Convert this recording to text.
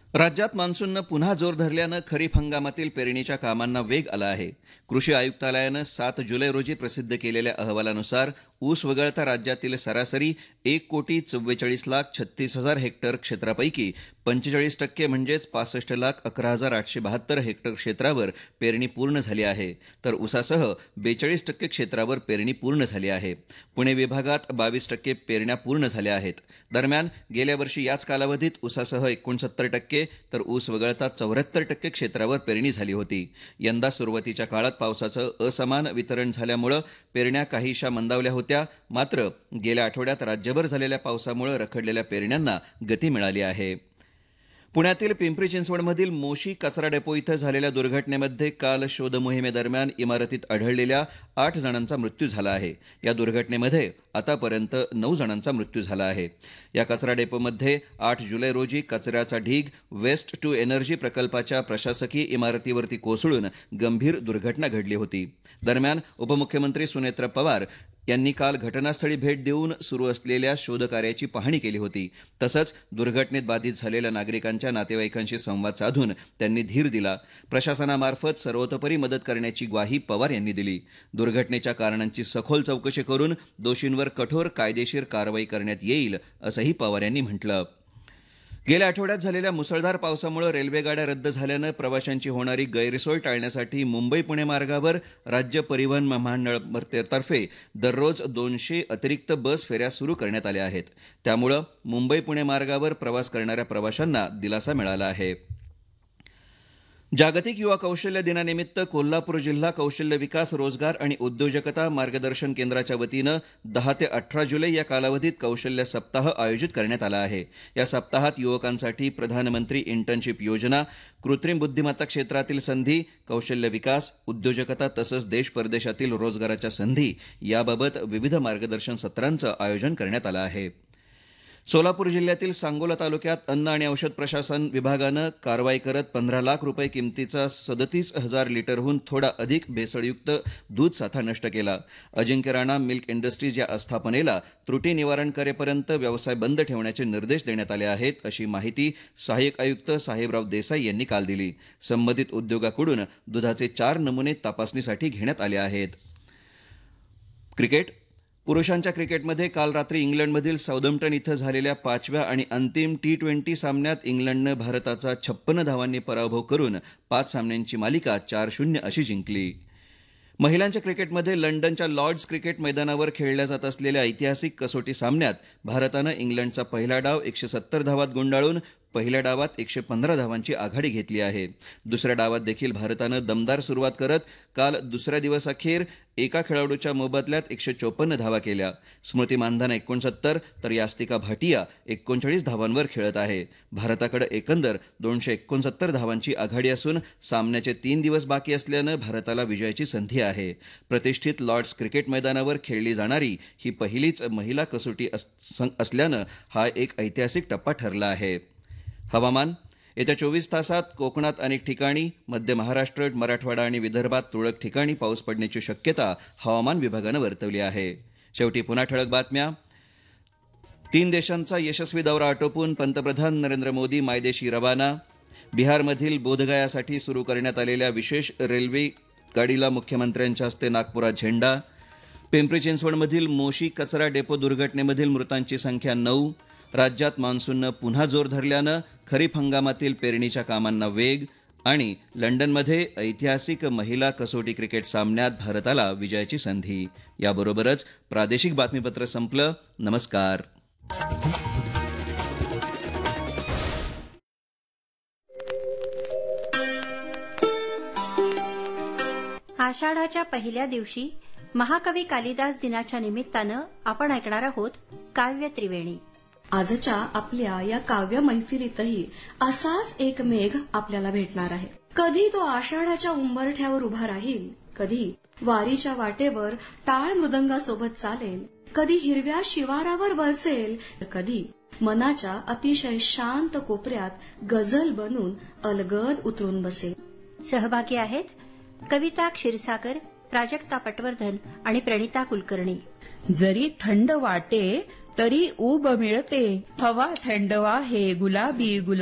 राज्यात मान्सूननं पुन्हा जोर धरल्यानं खरीप हंगामातील पेरणीच्या कामांना वेग आला आहे. कृषी आयुक्तालयानं 7 जुलै रोजी प्रसिद्ध केलेल्या अहवालानुसार ऊस वगळता राज्यातील सरासरी 1,44,36,00,036 हेक्टर क्षेत्रापैकी 45% म्हणजेच 65,11,872 हेक्टर क्षेत्रावर पेरणी पूर्ण झाली आहे, तर ऊसासह 42% क्षेत्रावर पेरणी पूर्ण झाली आहे. पुणे विभागात 22% पेरण्या पूर्ण झाल्या आहेत. दरम्यान गेल्या वर्षी याच कालावधीत ऊसासह 69% तर ऊस वगळता 74% क्षेत्रावर पेरणी झाली होती. यंदा सुरुवातीच्या काळात पावसाचं असमान वितरण झाल्यामुळे पेरण्या काहीशा मंदावल्या होत्या. मात्र गेल्या आठवड्यात राज्यभर झालेल्या पावसामुळे रखडलेल्या पेरण्यांना गती मिळाली आहे. पुण्यातील पिंपरी चिंचवडमधील मोशी कचरा डेपो इथं झालेल्या दुर्घटनेमध्ये काल शोध मोहिमेदरम्यान इमारतीत आढळलेल्या 8 जणांचा मृत्यू झाला आहे. या दुर्घटनेमध्ये आतापर्यंत 9 जणांचा मृत्यू झाला आहे. या कचरा डेपोमध्ये 8 जुलै रोजी कचऱ्याचा ढीग वेस्ट टू एनर्जी प्रकल्पाच्या प्रशासकीय इमारतीवरती कोसळून गंभीर दुर्घटना घडली होती. दरम्यान उपमुख्यमंत्री सुनेत्र पवार यांनी काल घटनास्थळी भेट देऊन सुरू असलेल्या शोधकार्याची पाहणी केली होती. तसंच दुर्घटनेत बाधित झालेल्या नागरिकांच्या नातेवाईकांशी संवाद साधून त्यांनी धीर दिला. प्रशासनामार्फत सर्वतोपरी मदत करण्याची ग्वाही पवार यांनी दिली. दुर्घटनेच्या कारणांची सखोल चौकशी करून दोषींवर कठोर कायदेशीर कारवाई करण्यात येईल असंही पवार यांनी म्हटलं. गेल्या आठवड्यात झालेल्या मुसळधार पावसामुळे रेल्वेगाड्या रद्द झाल्यानं प्रवाशांची होणारी गैरसोय टाळण्यासाठी मुंबई पुणे मार्गावर राज्य परिवहन महामंडळातर्फे दररोज 200 अतिरिक्त बस फेऱ्या सुरू करण्यात आल्या आहेत. त्यामुळे मुंबई पुणे मार्गावर प्रवास करणाऱ्या प्रवाशांना दिलासा मिळाला आहे. जागतिक युवा कौशल्य दिनानिमित्त कोल्हापूर जिल्हा कौशल्य विकास रोजगार आणि उद्योजकता मार्गदर्शन केंद्राच्या वतीनं 10 ते 18 जुलै या कालावधीत कौशल्य सप्ताह आयोजित करण्यात आला आहे. या सप्ताहात युवकांसाठी प्रधानमंत्री इंटर्नशिप योजना, कृत्रिम बुद्धिमत्ता क्षेत्रातील संधी, कौशल्य विकास, उद्योजकता तसंच देश परदेशातील रोजगाराच्या संधी याबाबत विविध मार्गदर्शन सत्रांचं आयोजन करण्यात आलं आहे. सोलापूर जिल्ह्यातील सांगोला तालुक्यात अन्न आणि औषध प्रशासन विभागानं कारवाई करत 15 लाख रुपये किमतीचा 37,000 लिटरहून थोडा अधिक भेसळयुक्त दूध साठा नष्ट केला. अजिंक्य राणा मिल्क इंडस्ट्रीज या आस्थापनेला त्रुटी निवारण करेपर्यंत व्यवसाय बंद ठेवण्याचे निर्देश देण्यात आले आहेत, अशी माहिती सहाय्यक आयुक्त साहेबराव देसाई यांनी काल दिली. संबंधित उद्योगाकडून दुधाचे 4 नमुने तपासणीसाठी घेण्यात आले आहेत. क्रिकेट. पुरुषांच्या क्रिकेटमध्ये काल रात्री इंग्लंडमधील साऊदम्प्टन इथं झालेल्या 5व्या आणि अंतिम T20 सामन्यात इंग्लंडनं भारताचा 56 धावांनी पराभव करून 5 सामन्यांची मालिका 4-0 अशी जिंकली. महिलांच्या क्रिकेटमध्ये लंडनच्या लॉर्ड्स क्रिकेट मैदानावर खेळल्या जात असलेल्या ऐतिहासिक कसोटी सामन्यात भारतानं इंग्लंडचा पहिला डाव 170 धावात गुंडाळून पहिल्या डावात 115 धावांची आघाडी घेतली आहे. दुसऱ्या डावात देखील भारतानं दमदार सुरुवात करत काल दुसऱ्या दिवसाअखेर एका खेळाडूच्या मोबदल्यात 154 धावा केल्या. स्मृती मानधना 69 तर यास्तिका भाटिया 39 धावांवर खेळत आहे. भारताकडे एकंदर 269 धावांची आघाडी असून सामन्याचे 3 दिवस बाकी असल्यानं भारताला विजयाची संधी आहे. प्रतिष्ठित लॉर्ड्स क्रिकेट मैदानावर खेळली जाणारी ही पहिलीच महिला कसोटी असल्यानं हा एक ऐतिहासिक टप्पा ठरला आहे. हवामान. येत्या 24 तासात कोकणात अनेक ठिकाणी, मध्य महाराष्ट्र, मराठवाडा आणि विदर्भात तुरळक ठिकाणी पाऊस पडण्याची शक्यता हवामान विभागानं वर्तवली आहे. शेवटी पुन्हा ठळक बातम्या. 3 देशांचा यशस्वी दौरा आटोपून पंतप्रधान नरेंद्र मोदी मायदेशी रवाना. बिहारमधील बोधगयासाठी सुरू करण्यात आलेल्या विशेष रेल्वे गाडीला मुख्यमंत्र्यांच्या हस्ते नागपुरात झेंडा. पिंपरी चिंचवडमधील मोशी कचरा डेपो दुर्घटनेमधील मृतांची संख्या 9. राज्यात मान्सूननं पुन्हा जोर धरल्यानं खरीप हंगामातील पेरणीच्या कामांना वेग. आणि लंडनमध्ये ऐतिहासिक महिला कसोटी क्रिकेट सामन्यात भारताला विजयाची संधी. याबरोबरच प्रादेशिक बातमीपत्र संपलं. नमस्कार. आषाढाच्या पहिल्या दिवशी महाकवी कालिदास दिनाच्या निमित्तानं आपण ऐकणार आहोत काव्य त्रिवेणी. आजच्या आपल्या या काव्य मैफिलीतही असाच एक मेघ आपल्याला भेटणार आहे. कधी तो आषाढाच्या उंबरठ्यावर उभा राहील, कधी वारीच्या वाटेवर टाळ मृदंगासोबत चालेल, कधी हिरव्या शिवारावर बरसेल, कधी मनाच्या अतिशय शांत कोपऱ्यात गझल बनून अलगद उतरून बसेल. सहभागी आहेत कविता क्षीरसागर, प्राजक्ता पटवर्धन आणि प्रणिता कुलकर्णी. जरी थंड वाटे तरी ऊब मिळते, हवा थंडवा हे गुलाबी